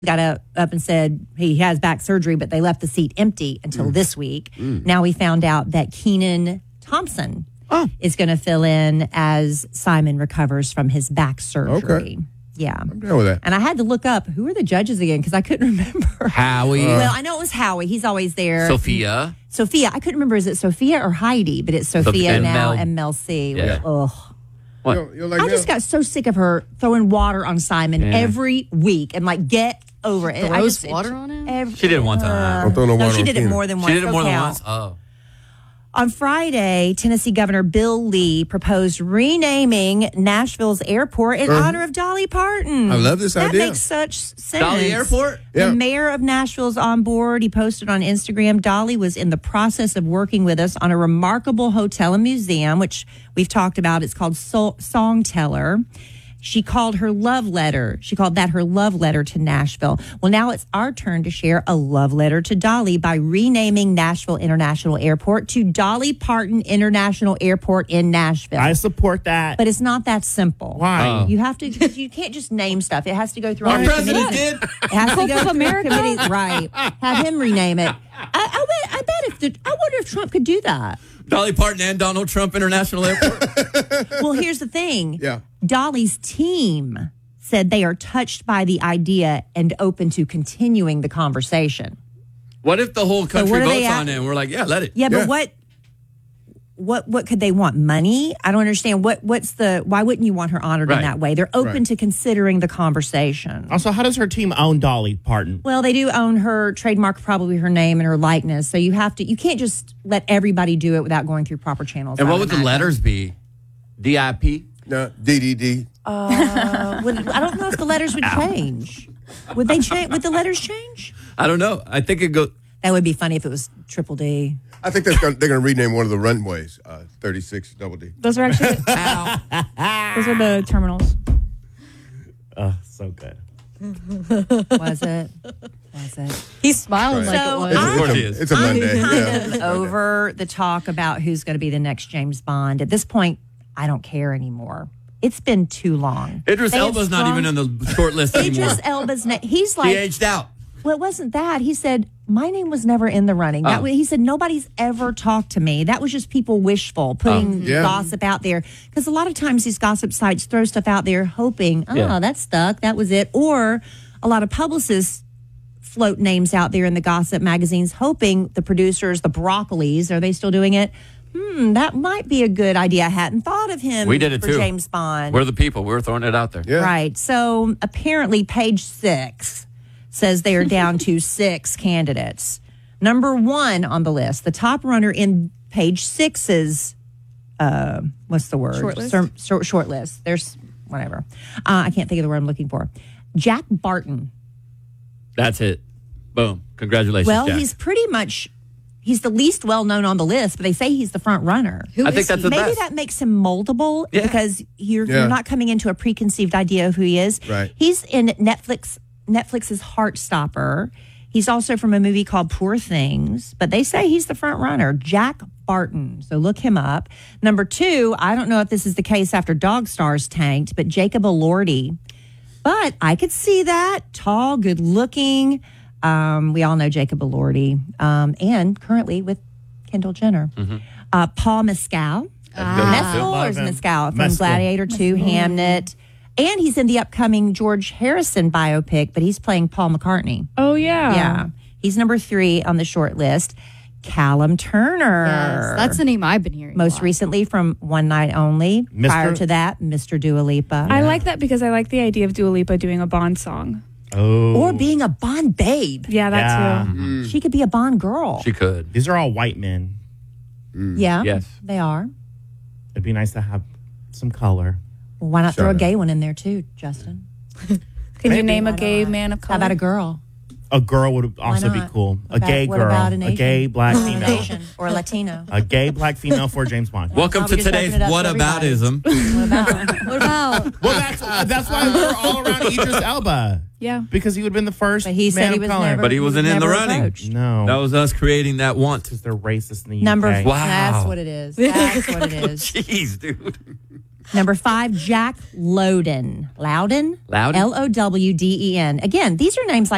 got up and said he has back surgery, but they left the seat empty until this week. Now we found out that Kenan Thompson is going to fill in as Simon recovers from his back surgery. Okay. Yeah. I'm down with that. And I had to look up who are the judges again because I couldn't remember. Howie. Well, I know it was Howie. He's always there. Sophia. I couldn't remember. Is it Sophia or Heidi? But it's Sophia and now Mel. and Mel C. Yeah. Ugh. What? You don't like I that? just got so sick of her throwing water on Simon every week and like get over it. Throws water on him? She did it one time. Don't throw no No, water she on did it Kenan. more than once. She did it more than Okay. once? Oh. On Friday, Tennessee Governor Bill Lee proposed renaming Nashville's airport in honor of Dolly Parton. I love this idea. That makes such sense. Dolly Airport? Yeah. The mayor of Nashville's on board. He posted on Instagram, Dolly was in the process of working with us on a remarkable hotel and museum, which we've talked about. It's called Song Teller. She called her love letter. She called that her love letter to Nashville. Well, now it's our turn to share a love letter to Dolly by renaming Nashville International Airport to Dolly Parton International Airport in Nashville. I support that. But it's not that simple. Why? You have to. You can't just name stuff. It has to go through all Our the president committees. did. It has to go of through America. committees. Right. Have him rename it. I bet I wonder if Trump could do that. Dolly Parton and Donald Trump International Airport. Well, here's the thing. Yeah. Dolly's team said they are touched by the idea and open to continuing the conversation. What if the whole country what are votes they on it and we're like, yeah, let it. Yeah, but Yeah. what could they want? Money? I don't understand. Why wouldn't you want her honored in Right. that way? They're open Right. to considering the conversation. Also, how does her team own Dolly Parton? Well, they do own her trademark, probably her name and her likeness. So you can't just let everybody do it without going through proper channels. And I what would the imagine. letters be? DIP? No, DDD. I don't know if the letters would change. Would they change? Would the letters change? I don't know. I think it goes. That would be funny if it was Triple D. I think they're going to rename one of the runways 36 Double D. Those are actually those are the terminals. So good. Was it? Was it? He's smiling Right. like So it was. Of course he is. It's a I'm Monday. kind Yeah. of over the talk about who's going to be the next James Bond. At this point, I don't care anymore. It's been too long. Idris They have Elba's not strong- even in the short list anymore. Idris Elba's he's He like, aged out. well, it wasn't that. He said, my name was never in the running. That Oh. he said, nobody's ever talked to me. That was just people wishful, putting Yeah. gossip out there. Because a lot of times these gossip sites throw stuff out there hoping, that stuck, that was it. Or a lot of publicists float names out there in the gossip magazines hoping the producers, the Broccolis, are they still doing it? That might be a good idea. I hadn't thought of him We did it for too. James Bond. We're the people. We're throwing it out there. Yeah. Right. So apparently, page 6 says they are down to 6 candidates. Number 1 on the list, the top runner in page 6's, what's the word? Shortlist? Short list. There's whatever. I can't think of the word I'm looking for. Jack Barton. That's it. Boom. Congratulations, Well, Jack. he's the least well known on the list, but they say he's the front runner. I think that's the Maybe best. that makes him moldable Yeah. because you're Yeah. not coming into a preconceived idea of who he is. Right. He's in Netflix's Heartstopper. He's also from a movie called Poor Things, but they say he's the front runner, Jack Barton. So look him up. Number 2, I don't know if this is the case after Dog Stars tanked, but Jacob Elordi. But I could see that. Tall, good looking. We all know Jacob Elordi. And currently with Kendall Jenner. Paul Mescal. Mescal or is Love him. Mescal from Mescal. Gladiator 2, Hamnet. And he's in the upcoming George Harrison biopic, but he's playing Paul McCartnney. Oh yeah. Yeah. He's number 3 on the short list. Callum Turner. Yes, that's the name I've been hearing. a Most lot. recently from One Night Only. Mr. Prior to that, Mr. Dua Lipa. I like that because I like the idea of Dua Lipa doing a Bond song. Oh. Or being a Bond babe. Yeah, that Yeah. too. She could be a Bond girl. She could. These are all white men. Yeah. Yes. They are. It'd be nice to have some color. Well, why not Shut throw a up. gay one in there too, Justin? Can you name a gay man of How color? about a girl? A girl would also be not? cool. What A gay about- what girl. about an A Asian? gay black An female. Asian or a Latino? A gay black female for James Bond. Welcome Now to we just today's open it up What to everybody. Aboutism. What about? What about? Well, that's why we're all around Idris Elba. Yeah. Because he would have been the first But he man said he of was color. never. But he wasn't in the never running. approached. No. That was us creating that want. because they're racist in the Number UK. Wow. That's what it is. That's what it is. Jeez, dude. Number 5, Jack Lowden. Loudon? Loudon? Lowden. Again, these are names like